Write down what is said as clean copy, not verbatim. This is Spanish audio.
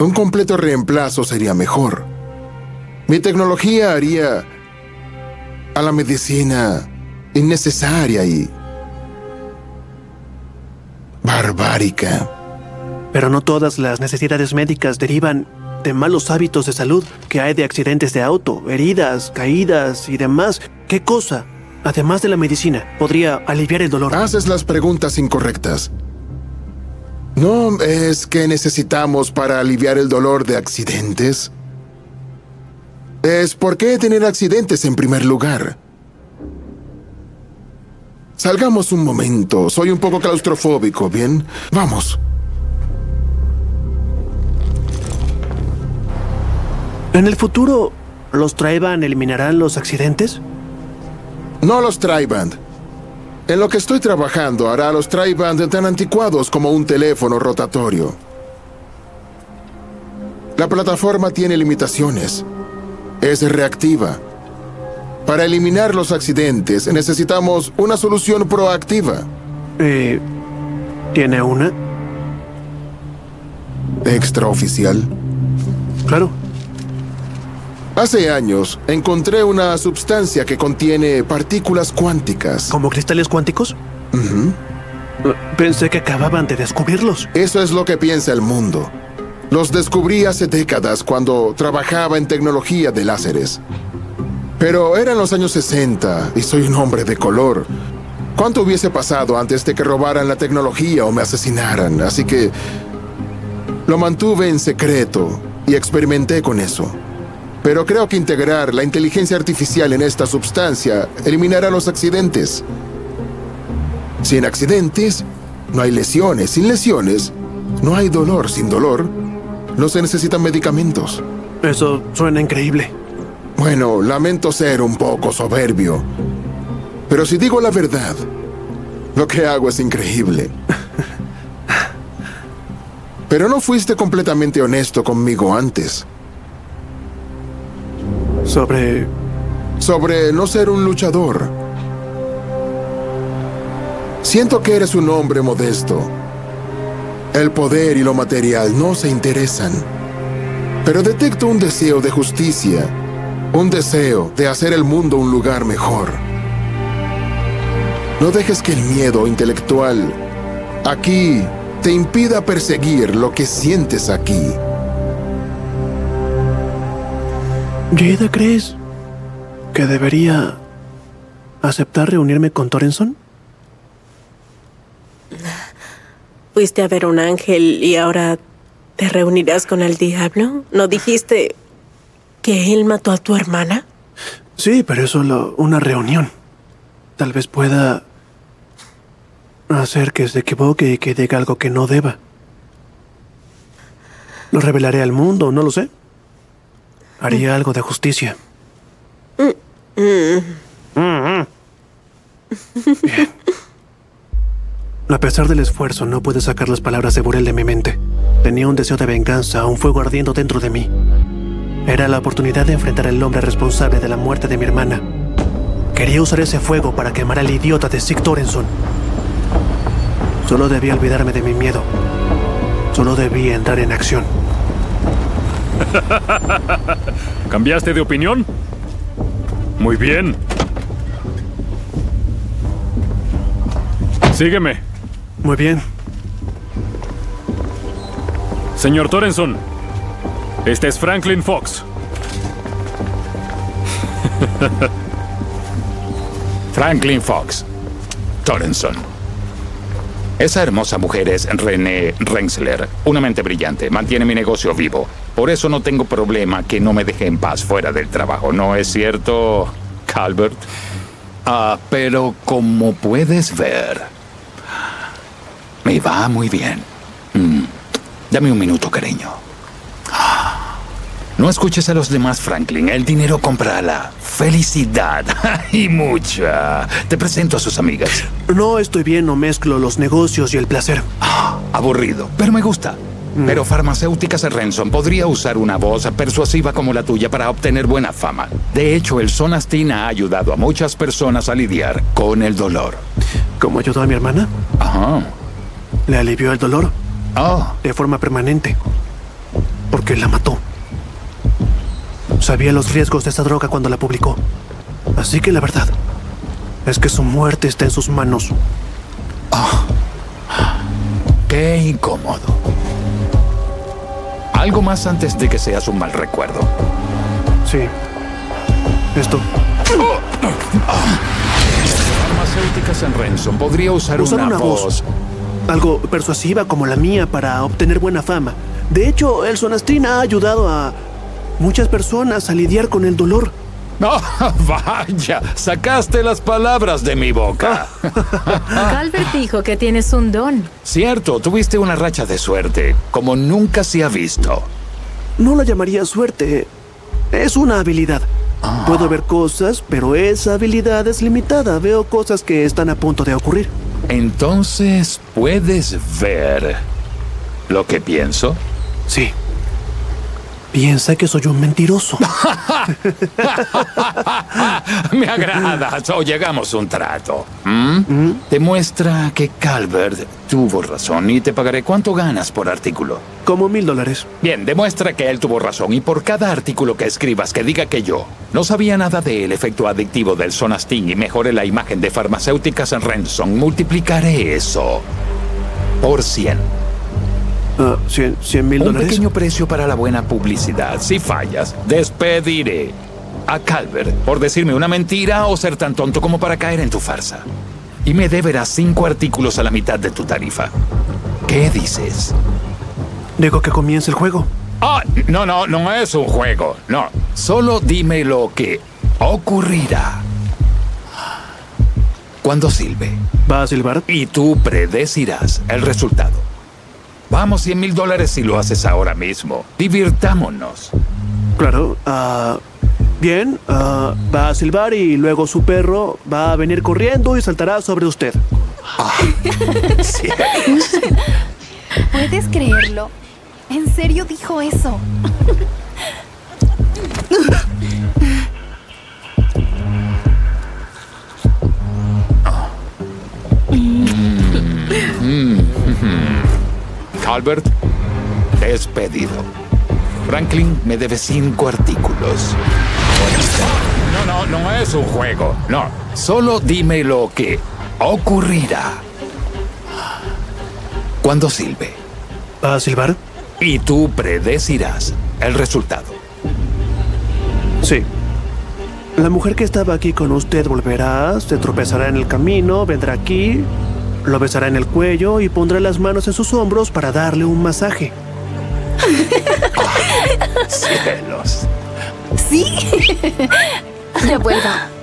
Un completo reemplazo sería mejor. Mi tecnología haría a la medicina innecesaria y barbárica. Pero no todas las necesidades médicas derivan de malos hábitos de salud que hay de accidentes de auto, heridas, caídas y demás. ¿Qué cosa, además de la medicina, podría aliviar el dolor? Haces las preguntas incorrectas. ¿No es que necesitamos para aliviar el dolor de accidentes? Es por qué tener accidentes en primer lugar. Salgamos un momento. Soy un poco claustrofóbico, ¿bien? Vamos. ¿En el futuro, los Tri-Band eliminarán los accidentes? No los Tri-Band. En lo que estoy trabajando hará a los Tri-Band tan anticuados como un teléfono rotatorio. La plataforma tiene limitaciones. Es reactiva. Para eliminar los accidentes necesitamos una solución proactiva. ¿Tiene una? ¿Extraoficial? Claro. Hace años encontré una sustancia que contiene partículas cuánticas. ¿Como cristales cuánticos? Pensé que acababan de descubrirlos. Eso es lo que piensa el mundo. Los descubrí hace décadas cuando trabajaba en tecnología de láseres. Pero eran los años 60 y soy un hombre de color. ¿Cuánto hubiese pasado antes de que robaran la tecnología o me asesinaran? Así que lo mantuve en secreto y experimenté con eso. Pero creo que integrar la inteligencia artificial en esta sustancia eliminará los accidentes. Sin accidentes, no hay lesiones. Sin lesiones, no hay dolor. Sin dolor, no se necesitan medicamentos. Eso suena increíble. Bueno, lamento ser un poco soberbio, pero si digo la verdad, lo que hago es increíble. Pero no fuiste completamente honesto conmigo antes. ¿Sobre no ser un luchador. Siento que eres un hombre modesto. El poder y lo material no se interesan. Pero detecto un deseo de justicia. Un deseo de hacer el mundo un lugar mejor. No dejes que el miedo intelectual aquí te impida perseguir lo que sientes aquí. ¿Jada, crees que debería aceptar reunirme con Torenson? Fuiste a ver un ángel y ahora te reunirás con el diablo. ¿No dijiste que él mató a tu hermana? Sí, pero es solo una reunión. Tal vez pueda hacer que se equivoque y que diga algo que no deba. Lo revelaré al mundo, no lo sé. Haría algo de justicia. Bien. A pesar del esfuerzo, no pude sacar las palabras de Burel de mi mente. Tenía un deseo de venganza, un fuego ardiendo dentro de mí. Era la oportunidad de enfrentar al hombre responsable de la muerte de mi hermana. Quería usar ese fuego para quemar al idiota de Sig Torenson. Solo debía olvidarme de mi miedo. Solo debía entrar en acción. ¿Cambiaste de opinión? Muy bien. Sígueme. Muy bien. Señor Torenson, este es Franklin Fox. Franklin Fox. Torenson. Esa hermosa mujer es Renée Rensler, una mente brillante. Mantiene mi negocio vivo. Por eso no tengo problema que no me deje en paz fuera del trabajo. ¿No es cierto, Calvert? Pero como puedes ver, me va muy bien. Dame un minuto, cariño. No escuches a los demás, Franklin. El dinero compra la felicidad. Y mucha. Te presento a sus amigas. No estoy bien, no mezclo los negocios y el placer. Aburrido, pero me gusta. Pero Farmacéuticas Renson podría usar una voz persuasiva como la tuya para obtener buena fama. De hecho, el Sonastin ha ayudado a muchas personas a lidiar con el dolor. ¿Cómo ayudó a mi hermana? Ajá. ¿Le alivió el dolor? Oh. De forma permanente. ¿Por porque la mató. Sabía los riesgos de esa droga cuando la publicó. Así que la verdad es que su muerte está en sus manos. Qué incómodo. Algo más antes de que seas un mal recuerdo. Sí. Esto. Farmacéuticas en Renson podría usar una voz. Algo persuasiva como la mía para obtener buena fama. De hecho, el Sonastrin ha ayudado a muchas personas a lidiar con el dolor. Vaya, sacaste las palabras de mi boca. Calvert dijo que tienes un don. Cierto, tuviste una racha de suerte, como nunca se ha visto. No la llamaría suerte. Es una habilidad. Puedo ver cosas, pero esa habilidad es limitada. Veo cosas que están a punto de ocurrir. Entonces, ¿puedes ver lo que pienso? Sí. Piensa que soy un mentiroso. Me agrada. Llegamos a un trato. Demuestra que Calvert tuvo razón y te pagaré. ¿Cuánto ganas por artículo? Como $1000. Bien, demuestra que él tuvo razón y por cada artículo que escribas que diga que yo no sabía nada del efecto adictivo del Sonastrin y mejore la imagen de farmacéuticas en Renson, multiplicaré eso por 100. $100,000. Un pequeño precio para la buena publicidad. Si fallas, despediré a Calvert por decirme una mentira o ser tan tonto como para caer en tu farsa. Y me deberás 5 artículos a la mitad de tu tarifa. ¿Qué dices? Digo que comience el juego. No es un juego. No, solo dime lo que ocurrirá cuando silbe. ¿Va a silbar? Y tú predecirás el resultado. Vamos, $100,000 si lo haces ahora mismo. Divirtámonos. Claro. Bien. Va a silbar y luego su perro va a venir corriendo y saltará sobre usted. Sí. ¿Puedes creerlo? ¿En serio dijo eso? Calvert, despedido. Franklin me debe 5 artículos. No es un juego. No, solo dime lo que ocurrirá cuando silbe. ¿Va a silbar? Y tú predecirás el resultado. Sí. La mujer que estaba aquí con usted volverá, se tropezará en el camino, vendrá aquí, lo besará en el cuello y pondrá las manos en sus hombros para darle un masaje. Cielos. Sí. Revuelva.